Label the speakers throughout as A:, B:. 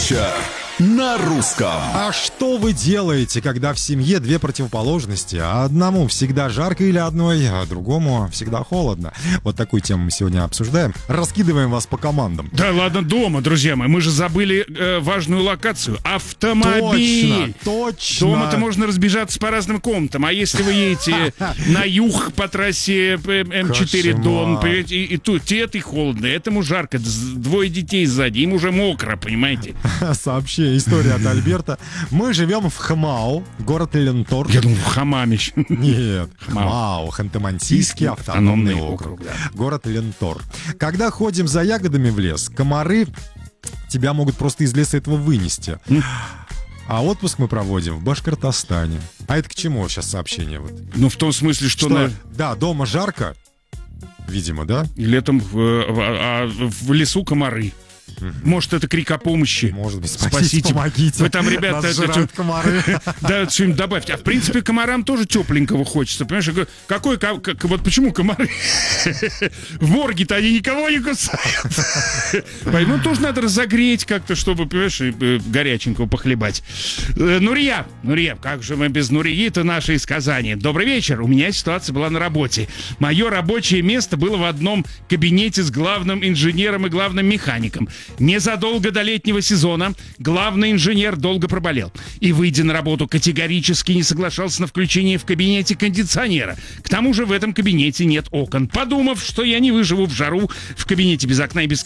A: Передача на русском.
B: А что вы делаете, когда в семье две противоположности? А одному всегда жарко или одной, а другому всегда холодно? Вот такую тему мы сегодня обсуждаем. Раскидываем вас по командам.
C: Да ладно, дома, друзья мои. Мы же забыли важную локацию. Автомобиль.
B: Точно.
C: Дома-то можно разбежаться по разным комнатам. А если вы едете на юг по трассе М4 Дон, понимаете, и тут это и холодно, этому жарко. Двое детей сзади, им уже мокро, понимаете?
B: Сообщение, история от Альберта. Мы живем в Хмао, город Лентор.
C: Я думал, в Хамаме.
B: Нет, Хмао, Ханты-Мансийский автономный округ.
C: Да.
B: Город Лентор. Когда ходим за ягодами в лес, комары тебя могут просто из леса этого вынести. А отпуск мы проводим в Башкортостане. А это к чему сейчас сообщение? Вот?
C: Ну, в том смысле, что...
B: Да, дома жарко, видимо, да?
C: Летом в лесу комары. Может, это крик о помощи.
B: Может быть,
C: спасите,
B: помогите.
C: Вы там, ребята,
B: нас жрают комары.
C: Да, что-нибудь добавьте. А в принципе, комарам тоже тепленького хочется. Понимаешь, вот почему комары? В морге-то они никого не кусают. Поэтому тоже надо разогреть как-то, чтобы, понимаешь, горяченького похлебать. Нурия, как же мы без Нурии, это наше из Казани. Добрый вечер. У меня ситуация была на работе. Мое рабочее место было в одном кабинете с главным инженером и главным механиком. Незадолго до летнего сезона главный инженер долго проболел и, выйдя на работу, категорически не соглашался на включение в кабинете кондиционера. К тому же в этом кабинете нет окон. Подумав, что я не выживу в жару в кабинете без окна и без...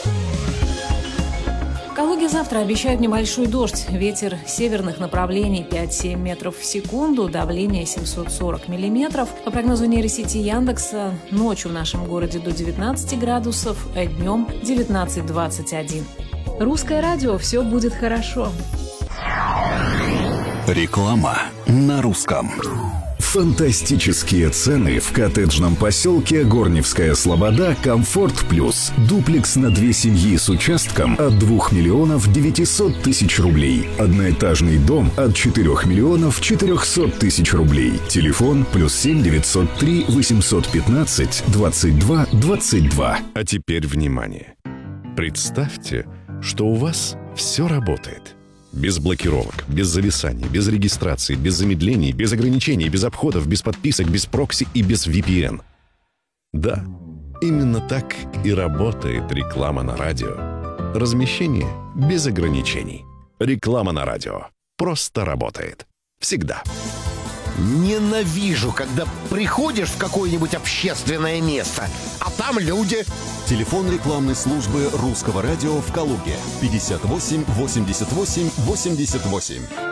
D: В Калуге завтра обещают небольшой дождь. Ветер северных направлений 5-7 метров в секунду, давление 740 миллиметров. По прогнозу нейросети Яндекса, ночью в нашем городе до 19 градусов, а днем 19-21. Русское радио, все будет хорошо.
A: Реклама на русском. Фантастические цены в коттеджном поселке Горневская Слобода «Комфорт Плюс». Дуплекс на 2 семьи с участком от 2 миллионов 900 тысяч рублей. Одноэтажный дом от 4 миллионов 400 тысяч рублей. Телефон +7 903 815 22 22.
E: А теперь внимание. Представьте, что у вас все работает. Без блокировок, без зависаний, без регистрации, без замедлений, без ограничений, без обходов, без подписок, без прокси и без VPN. Да, именно так и работает реклама на радио. Размещение без ограничений. Реклама на радио просто работает. Всегда.
F: Ненавижу, когда приходишь в какое-нибудь общественное место, а там люди.
A: Телефон рекламной службы русского радио в Калуге 58 88 88.